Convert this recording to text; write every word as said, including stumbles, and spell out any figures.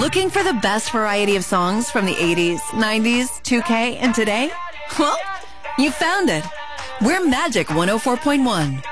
Looking for the best variety of songs from the eighties, nineties, two K, and today? Well, you found it. We're Magic one oh four point one.